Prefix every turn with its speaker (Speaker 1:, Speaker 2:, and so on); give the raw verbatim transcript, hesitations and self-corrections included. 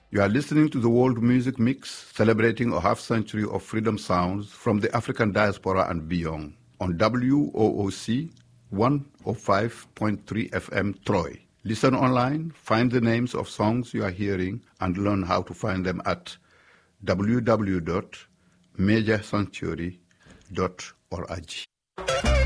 Speaker 1: You are listening to the World Music Mix, celebrating a half-century of freedom sounds from the African diaspora and beyond, on W O O C one oh five point three F M Troy. Listen online, find the names of songs you are hearing, and learn how to find them at w w w dot major sanctuary dot org.